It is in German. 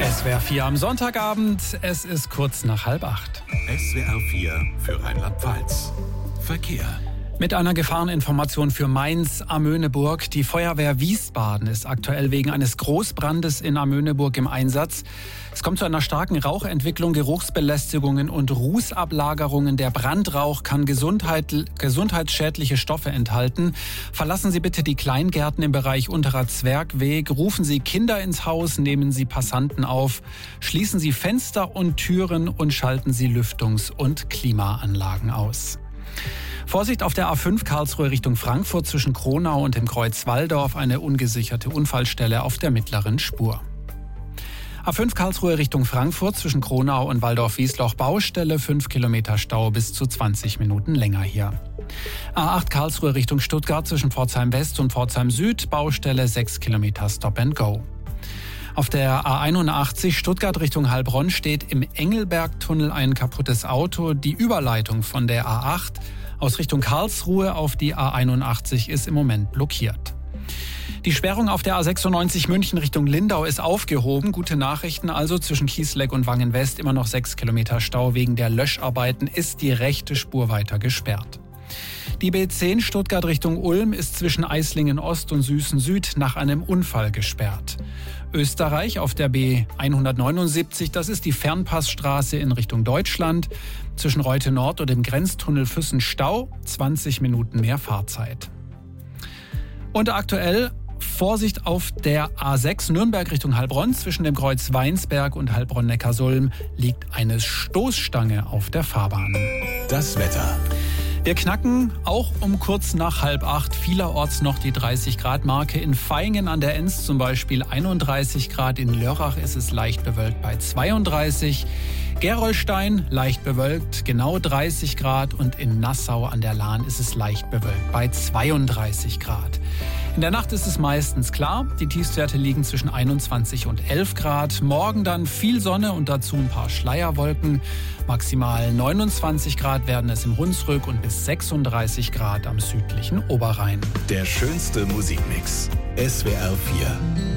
SWR 4 am Sonntagabend, es ist kurz nach 7:30. SWR 4 für Rheinland-Pfalz. Verkehr. Mit einer Gefahreninformation für Mainz, Amöneburg. Die Feuerwehr Wiesbaden ist aktuell wegen eines Großbrandes in Amöneburg im Einsatz. Es kommt zu einer starken Rauchentwicklung, Geruchsbelästigungen und Rußablagerungen. Der Brandrauch kann gesundheitsschädliche Stoffe enthalten. Verlassen Sie bitte die Kleingärten im Bereich Unterer Zwergweg. Rufen Sie Kinder ins Haus, nehmen Sie Passanten auf. Schließen Sie Fenster und Türen und schalten Sie Lüftungs- und Klimaanlagen aus. Vorsicht auf der A5 Karlsruhe Richtung Frankfurt zwischen Kronau und dem Kreuz Walldorf, eine ungesicherte Unfallstelle auf der mittleren Spur. A5 Karlsruhe Richtung Frankfurt zwischen Kronau und Walldorf-Wiesloch Baustelle, 5 Kilometer Stau, bis zu 20 Minuten länger hier. A8 Karlsruhe Richtung Stuttgart zwischen Pforzheim West und Pforzheim Süd, Baustelle 6 Kilometer Stop and Go. Auf der A81 Stuttgart Richtung Heilbronn steht im Engelbergtunnel ein kaputtes Auto. Die Überleitung von der A8 aus Richtung Karlsruhe auf die A81 ist im Moment blockiert. Die Sperrung auf der A96 München Richtung Lindau ist aufgehoben. Gute Nachrichten also, zwischen Kiesleck und Wangen West immer noch 6 Kilometer Stau. Wegen der Löscharbeiten ist die rechte Spur weiter gesperrt. Die B10 Stuttgart Richtung Ulm ist zwischen Eislingen Ost und Süßen Süd nach einem Unfall gesperrt. Österreich auf der B179, das ist die Fernpassstraße in Richtung Deutschland. Zwischen Reute Nord und dem Grenztunnel Füssen Stau, 20 Minuten mehr Fahrzeit. Und aktuell Vorsicht auf der A6 Nürnberg Richtung Heilbronn. Zwischen dem Kreuz Weinsberg und Heilbronn-Neckarsulm liegt eine Stoßstange auf der Fahrbahn. Das Wetter. Wir knacken auch um kurz nach 7:30 vielerorts noch die 30-Grad-Marke. In Vaihingen an der Enz zum Beispiel 31 Grad. In Lörrach ist es leicht bewölkt bei 32. Gerolstein leicht bewölkt, genau 30 Grad. Und in Nassau an der Lahn ist es leicht bewölkt bei 32 Grad. In der Nacht ist es meistens klar. Die Tiefstwerte liegen zwischen 21 und 11 Grad. Morgen dann viel Sonne und dazu ein paar Schleierwolken. Maximal 29 Grad werden es im Hunsrück und bis 36 Grad am südlichen Oberrhein. Der schönste Musikmix. SWR 4.